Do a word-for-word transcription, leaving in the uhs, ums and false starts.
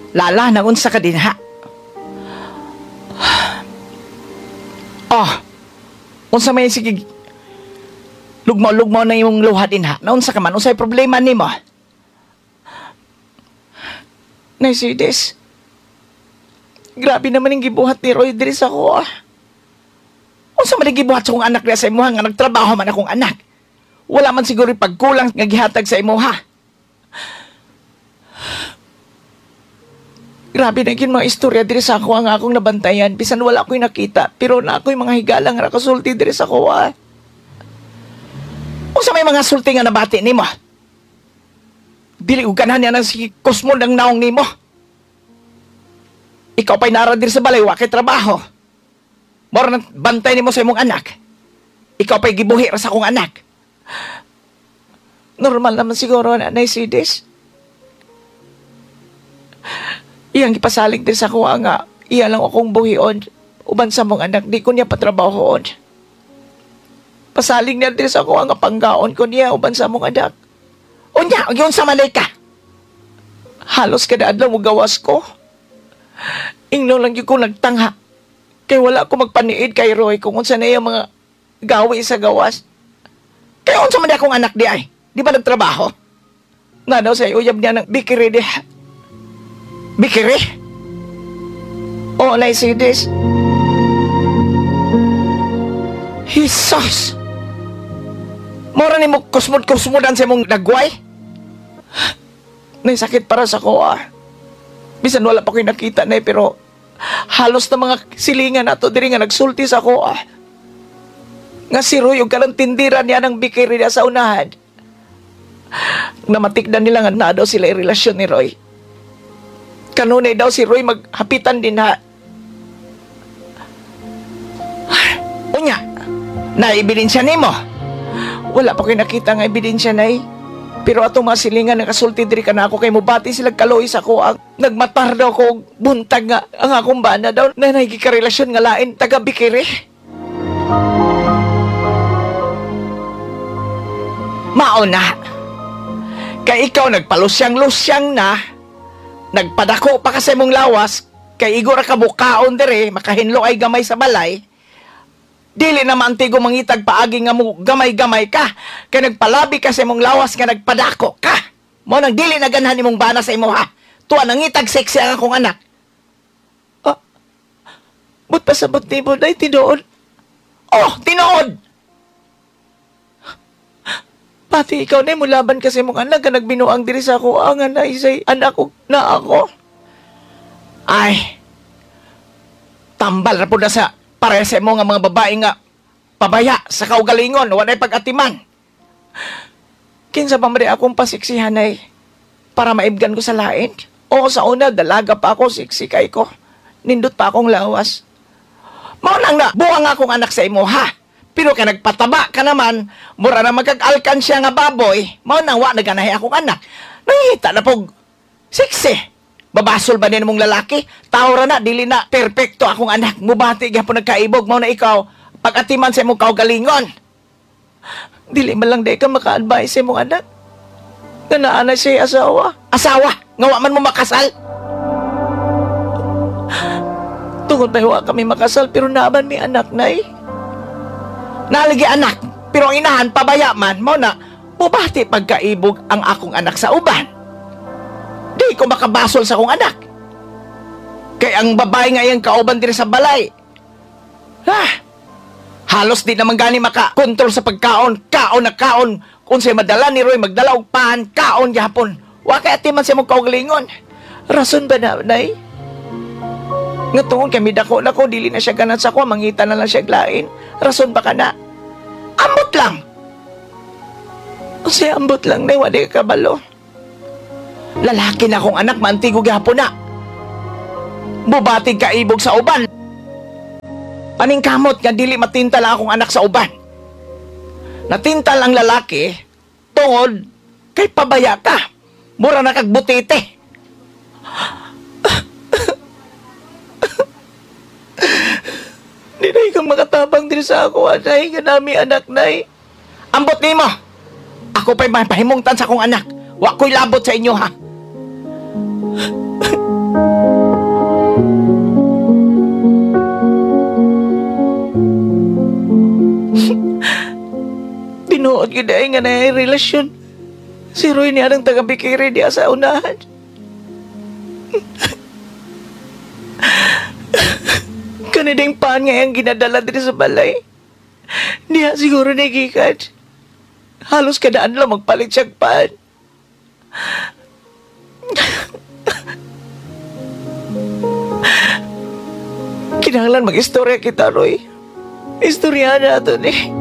Lala na unsa ka din ha. Oh, unsa may sige lugmaw-lugmaw na yung luha din ha. Naunsa ka man, unsay problema nimo? Nay Sides, grabe naman yung gibuhat ni Roy diri sa ako ah. Unsa man yung gibuhat sa akong anak niya sa imuha nga nagtrabaho man akong anak. Wala man siguro pagkulang nga gihatag sa imuha. Grabe na yun mga istorya diri sa ako ang akong nabantayan. Bisan wala ko'y nakita, pero na ako'y mga higala nga nakasulti diri sa ako ah. Unsa may mga sulti nga nabati nimo? Dili ug ganahan niya ng si Cosmo ng naong nimo. Ikaw pa'y nara diri sa balay, wa kay trabaho. Mora nang bantay nimo sa imong anak. Ikaw pa'y gibuhi ra sa akong anak. Normal naman siguro na Nay Sides. Iyang ipasalig din sa kuha nga, iya lang akong buhion. Uban sa mong anak, di ko niya patrabahoon. Pasalig niya din sa kuha nga panggaon ko niya, uban sa mong anak. O niya, yun sa malay ka. Halos kada adlaw mo gawas ko. Ingno lang yun ko nagtangha. Kaya wala ko magpaniid kay Roy kung unsa na yung mga gawi sa gawas. Kaya unsa man akong anak di ay, di ba nagtrabaho? Nga daw sa uyab niya ng bikiri di. Bikiri? Oh, Nay Sides. Jesus! Mora ni mo kusmod-kusmodan sa mong nagway? Nay, sakit para sa ko ah. Bisan wala pa ko'y nakita na pero halos na mga silingan ato diri nga nagsulti sa ko ah. Nga si Roy yung kalang tindiran niya ng bikiri niya sa unahan. Namatikdan nila nga na daw sila yung relasyon ni Roy. Kanunay daw si Roy maghapitan din ha. Unya, na-ebidensya nimo. Wala pa ko'y nakita nga ebidensya na eh. Pero atong mga silingan nakasulti diri ka na ako kay mubati sila kaloy sa ko ang nagmatar daw ko buntag nga ang akong bana daw na nagkikarelasyon nga lain taga bikiri. Mao na. Kay ikaw nagpalusyang-lusyang na. Nagpadako pa kasi mong lawas, kay igora ka bukaon dire, makahinlo ay gamay sa balay. Dili naman tigo mangitag paagi nga mo gamay-gamay ka, kay nagpalabi kasi mong lawas nga nagpadako ka. Mo nang dili na ganahan nimong bana sa imo ha. Tuwa nang itag sexy ang akong anak. Ah, but pasabot ni mo day tinuod. Oh, tinuod! Pati ikaw na mo laban kasi mong anak ka nagbinuang diri sa ako ang na isay anak ko na ako. Ay, tambal ra po na sa parese mo nga mga babae nga pabaya sa kaugalingon, walay pag-atiman. Kinsa pa mari akong pasiksihan ay para maibgan ko sa lain. O sa una, dalaga pa ako, siksikay ko. Nindot pa akong lawas. Mao nang na, buwang akong anak sa imo ha. Pero ka nagpataba ka naman, mura na magkag-alkansya nga baboy, mao nang wa naganahay akong anak. Nangita na pog siksi. Babasol ba din mong lalaki? Tawra na, dili na perpekto akong anak. Mubati gyapon nagkaibog, mao na ikaw pag-atiman sa imong kaugalingon. Dili man lang di ka maka-advise sa imong anak. Nga naa na siya asawa. Asawa? Nga wa man mo makasal? Tungod na wa kami makasal, pero naaman may anak na eh. Nalagi anak, pero ang inahan pabaya man, mo na, mubati pagkaibog ang akong anak sa uban. Di ko makabasol sa akong anak. Kaya ang babae ngayon kauban din sa balay. Ha? Halos di naman gani makakontrol sa pagkaon, kaon na kaon. Kung sa'y madala ni Roy, magdala og pan, kaon yapon. Wa kay atiman siya mong kaugalingon. Rason ba na, nay? Nga tungod kami dako na ko, dili na siya ganan sa ko, mangita na lang siya glain. Rason ba ka na? Ambot lang! O siya ambot lang na, wadi ka kabalo. Lalaki na akong anak, maantigo gihapon na. Bubatig kaibog sa uban. Paning kamot nga dili matintal ang akong anak sa uban. Natintal ang lalaki, tungod kay pabaya ka. Mura na kagbutite. Di na ikaw makatabang din sa ako, anay. Ganami anak, nay. Ambot ni mo. Ako pa'y mahimungtan sa akong anak. Wa ko'y labot sa inyo, ha? tinuod yun ay nga na relasyon. Si Roy niya ang taga-bikiri diya sa unahan. Kaniding paan nga yung ginadala din sa balay. Niya siguro nagikan. Halos kadaan lang magpalit siyang paan. Kinahanglan mag-istorya kita, Roy. Istorya na ito ni.